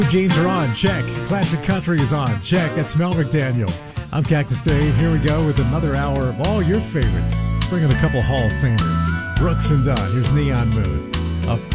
Jeans are on, check. Classic country is on, check. That's Mel McDaniel. I'm Cactus Dave. Here we go with another hour of all your favorites. Bringing a couple Hall of Famers. Brooks and Dunn. Here's Neon Moon.